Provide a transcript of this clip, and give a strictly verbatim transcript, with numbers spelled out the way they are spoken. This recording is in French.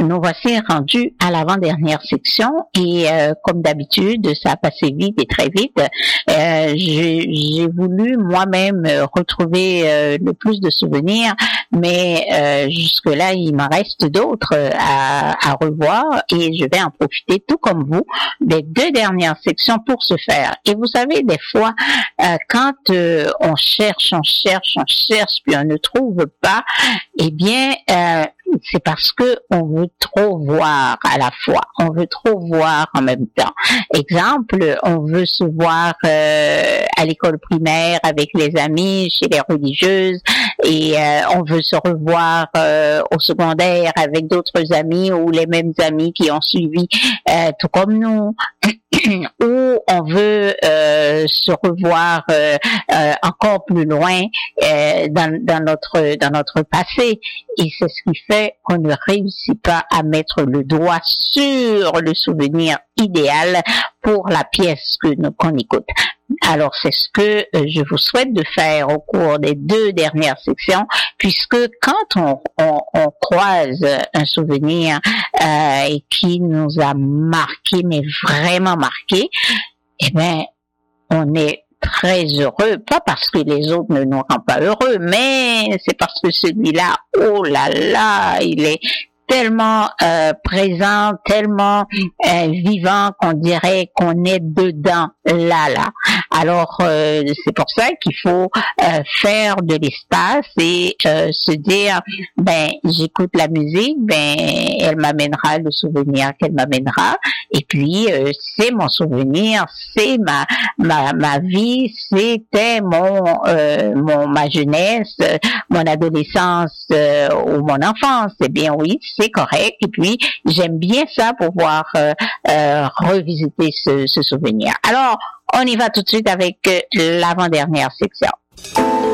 nous voici rendus à l'avant-dernière section et euh, comme d'habitude, ça a passé vite et très vite. Euh, j'ai, j'ai voulu moi-même retrouver euh, le plus de souvenirs, mais euh, jusque-là, il m'en reste d'autres à, à revoir et je vais en profiter, tout comme vous, des deux dernières sections pour ce faire. Et vous savez, des fois, euh, quand euh, on cherche, on cherche, on cherche, puis on ne trouve pas, eh bien, euh, c'est parce que on veut trop voir à la fois, on veut trop voir en même temps. Exemple, on veut se voir euh, à l'école primaire avec les amis, chez les religieuses, et euh, on veut se revoir euh, au secondaire avec d'autres amis ou les mêmes amis qui ont suivi euh, tout comme nous. Ou on veut euh, se revoir euh, euh, encore plus loin euh, dans, dans notre dans notre passé, et c'est ce qui fait qu'on ne réussit pas à mettre le doigt sur le souvenir idéal pour la pièce que nous qu'on écoute. Alors c'est ce que euh, je vous souhaite de faire au cours des deux dernières sections, puisque quand on, on, on croise un souvenir euh, et qui nous a marqué, mais vraiment marqué, eh bien on est très heureux, pas parce que les autres ne nous rendent pas heureux, mais c'est parce que celui-là, oh là là, il est tellement euh, présent, tellement euh, vivant qu'on dirait qu'on est dedans, là, là. Alors, euh, c'est pour ça qu'il faut euh, faire de l'espace et euh, se dire, ben, j'écoute la musique, ben, elle m'amènera le souvenir qu'elle m'amènera, et puis euh, c'est mon souvenir, c'est ma ma ma vie, c'était mon euh, mon ma jeunesse, mon adolescence euh, ou mon enfance. Eh bien oui, c'est correct. Et puis j'aime bien ça, pouvoir euh, euh, revisiter ce, ce souvenir. Alors on y va tout de suite avec euh, l'avant-dernière section.